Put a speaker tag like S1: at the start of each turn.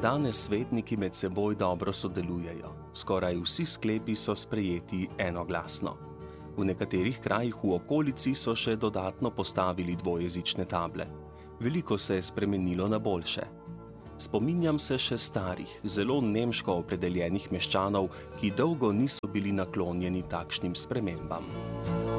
S1: danes svetniki med seboj dobro sodelujejo. Skoraj vsi sklepi so sprejeti enoglasno. V nekaterih krajih v okolici so še dodatno postavili dvojezične table. Veliko se je spremenilo na boljše. Spominjam se še starih, zelo nemško opredeljenih meščanov, ki dolgo niso bili naklonjeni takšnim spremembam.